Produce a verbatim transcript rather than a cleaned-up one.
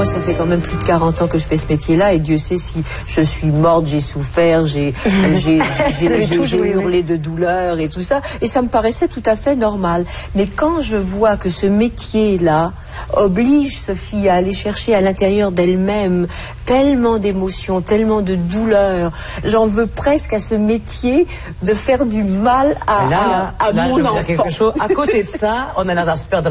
moi, ça fait quand même plus de quarante ans que je fais ce métier-là, et Dieu sait si je suis morte, j'ai souffert, j'ai j'ai j'ai j'ai j'ai hurlé de douleur et tout ça, et ça me paraissait tout à fait normal. Mais quand je vois que ce métier-là oblige Sophie à aller chercher à l'intérieur d'elle-même tellement d'émotions, tellement de douleurs, j'en veux presque à ce métier de faire du mal à, là, à, à là, mon je vais vous enfant. dire quelque chose. À côté de ça, on a l'air d'un super